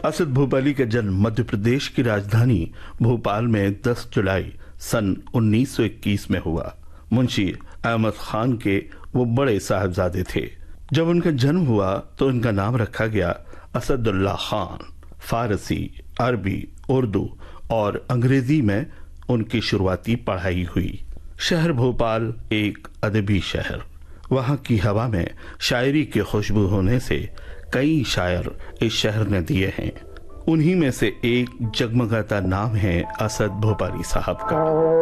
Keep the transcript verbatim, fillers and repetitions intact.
असद भोपाली का जन्म मध्य प्रदेश की राजधानी भोपाल में दस जुलाई सन उन्नीस सौ इक्कीस में हुआ। मुंशी अहमद खान के वो बड़े साहबजादे थे। जब उनका जन्म हुआ तो इनका नाम रखा गया असदुल्लाह खान। फारसी, अरबी, उर्दू और अंग्रेजी में उनकी शुरुआती पढ़ाई हुई। शहर भोपाल एक अदबी शहर। वहाँ की हवा में शायरी की खुशबू होने से कई शायर इस शहर ने दिए हैं। उन्हीं में से एक जगमगाता नाम है असद भोपाली साहब का।